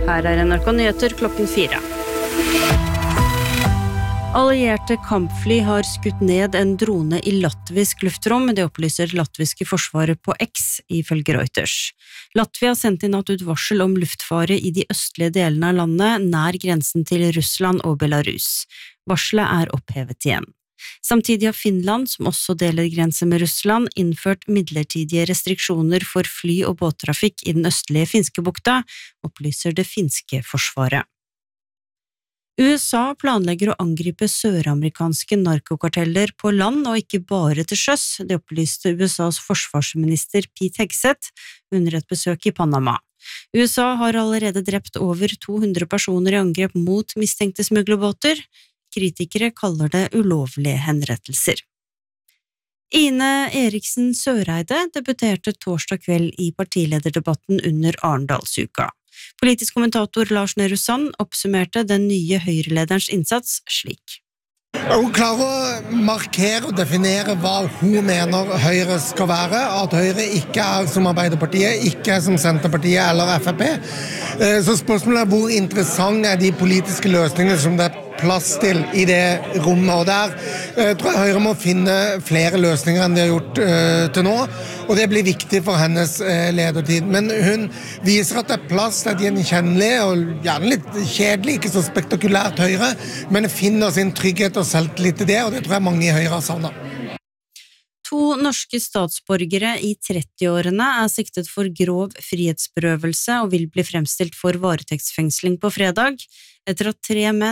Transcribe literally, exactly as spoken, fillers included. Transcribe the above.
Her er N R K Nyheter klokken fire. Allierte kampfly har skutt ned en drone i latvisk luftrom, det opplyser latviske forsvaret på X, ifølge Reuters. Latvia sendte i natt ut varsel om luftfare i de østlige delene av landet, nær grensen til Russland og Belarus. Varselet er opphevet igjen. Samtidig har Finland, som også deler grense med Russland, innført midlertidige restriksjoner for fly- og båttrafikk i den østlige Finskebukta, opplyser det finske forsvaret. U S A planlegger å angripe søramerikanske narkokarteller på land og ikke bare til sjøs, det opplyste U S A's forsvarsminister Pete Hegseth under et besøk i Panama. U S A har allerede drept over to hundre personer i angrep mot mistenkte smuglerbåter. Kritikere kaller det ulovlige henrettelser. Ine Eriksen Søreide debuterte torsdag kveld i partilederdebatten under Arendalsuka. Politisk kommentator Lars Nehru Sand oppsummerte den nye høyrelederens innsats slik. Hun klarer å markere og definere hva hun mener Høyre skal være, at Høyre ikke er som Arbeiderpartiet, ikke er som Senterpartiet eller F P. Så spørsmålet er hvor interessant er de politiske løsningene som det er plass til i det rommet, og der jeg tror jeg Høyre må finne flere løsninger enn de har gjort uh, til nå, og det blir viktig for hennes uh, ledertid. Men hun viser at det er plass til et gjenkjennelig og gjerne litt kjedelig, ikke så spektakulært Høyre, men finner sin trygghet og selvtillit til det, og det tror jeg mange i Høyre har savnet. To norske statsborgere i trettiårene er siktet for grov frihetsberøvelse og vil bli fremstilt for varetektsfengsling på fredag, etter at tre menn